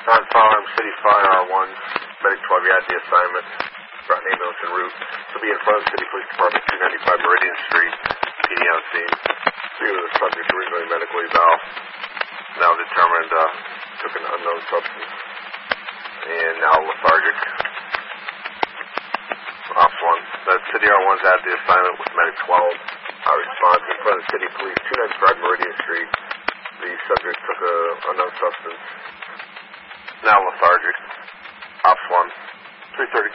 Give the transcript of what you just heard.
Firearm City Fire R1, Medic 12, you had the assignment. Brought an ambulance en route. So be in front of the City Police Department, 295 Meridian Street, PD on scene. Three of the subjects originally medical eval. Now determined took an unknown substance. And now lethargic. Ops 1. The City R1's had the assignment with Medic 12. Response in front of the City Police, 295 Meridian Street. The subject took an unknown substance. Now lethargic. Ops 1. 3:30.